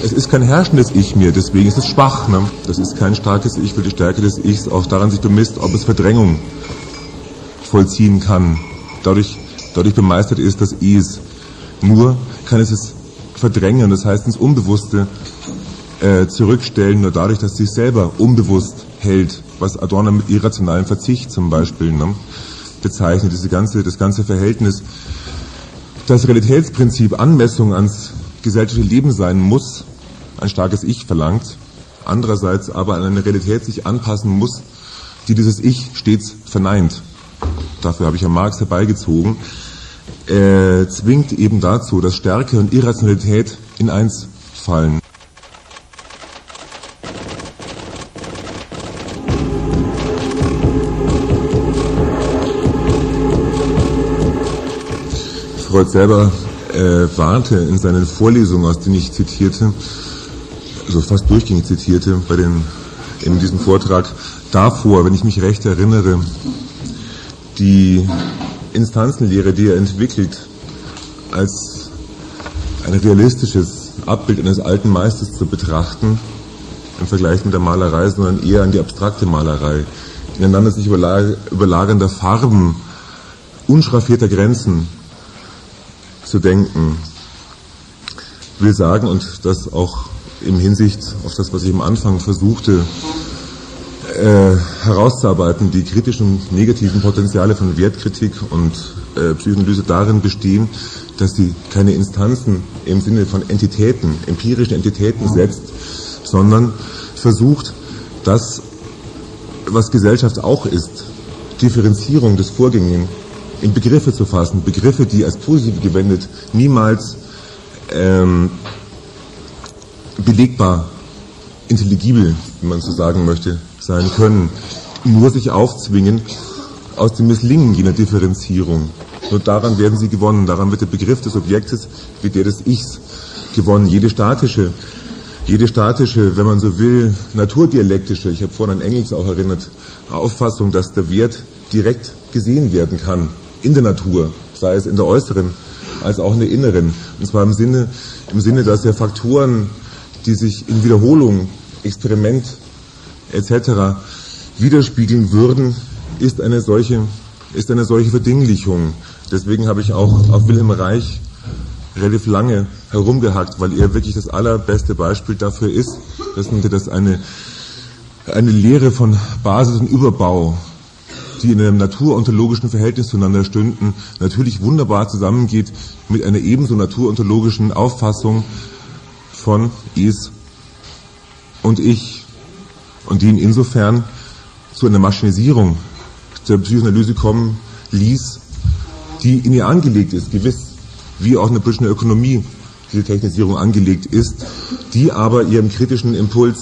Es ist kein herrschendes Ich mehr, deswegen ist es schwach. Ne? Das ist kein starkes Ich, weil die Stärke des Ichs auch daran sich bemisst, ob es Verdrängung vollziehen kann. Dadurch bemeistert ist das Es. Nur kann es verdrängen, das heißt ins Unbewusste zurückstellen, nur dadurch, dass es sich selber unbewusst hält, was Adorno mit irrationalem Verzicht zum Beispiel bezeichnet. Das ganze Verhältnis, das Realitätsprinzip Anmessung ans gesellschaftliche Leben sein muss, ein starkes Ich verlangt, andererseits aber an eine Realität sich anpassen muss, die dieses Ich stets verneint. Dafür habe ich ja Marx herbeigezogen, zwingt eben dazu, dass Stärke und Irrationalität in eins fallen. Freud selber warnte in seinen Vorlesungen, aus denen ich zitierte, also fast durchgängig zitierte, in diesem Vortrag davor, wenn ich mich recht erinnere, die Instanzenlehre, die er entwickelt, als ein realistisches Abbild eines alten Meisters zu betrachten, im Vergleich mit der Malerei, sondern eher an die abstrakte Malerei, ineinander sich überlagernder Farben, unschraffierter Grenzen zu denken. Ich will sagen, und das auch im Hinsicht auf das, was ich am Anfang versuchte herauszuarbeiten, die kritischen und negativen Potenziale von Wertkritik und Psychoanalyse darin bestehen, dass sie keine Instanzen im Sinne von Entitäten, empirischen Entitäten setzt, sondern versucht, das, was Gesellschaft auch ist, Differenzierung des Vorgängigen, in Begriffe zu fassen, Begriffe, die als positiv gewendet niemals belegbar, intelligibel, wie man so sagen möchte, sein können, nur sich aufzwingen aus dem Misslingen jener Differenzierung. Nur daran werden sie gewonnen, daran wird der Begriff des Objektes wie der des Ichs gewonnen. Jede statische, wenn man so will, naturdialektische, ich habe vorhin an Engels auch erinnert, Auffassung, dass der Wert direkt gesehen werden kann in der Natur, sei es in der äußeren als auch in der inneren. Und zwar im Sinne, dass ja Faktoren, die sich in Wiederholung, Experiment etc. widerspiegeln würden, ist eine solche Verdinglichung. Deswegen habe ich auch auf Wilhelm Reich relativ lange herumgehackt, weil er wirklich das allerbeste Beispiel dafür ist, dass eine Lehre von Basis und Überbau, die in einem naturontologischen Verhältnis zueinander stünden, natürlich wunderbar zusammengeht mit einer ebenso naturontologischen Auffassung von Es und Ich, und die ihn insofern zu einer Maschinisierung der Psychoanalyse kommen ließ, die in ihr angelegt ist, gewiss, wie auch in der politischen Ökonomie diese Technisierung angelegt ist, die aber ihrem kritischen Impuls